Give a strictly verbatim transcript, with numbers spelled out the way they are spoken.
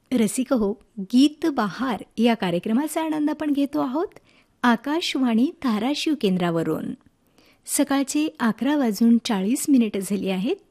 रसिक हो, गीत बहार या कार्यक्रमाचा आनंद आपण घेतो आहोत आकाशवाणी धाराशिव केंद्रावरून. सकाळचे अकरा वाजून चाळीस मिनिटं झाली आहेत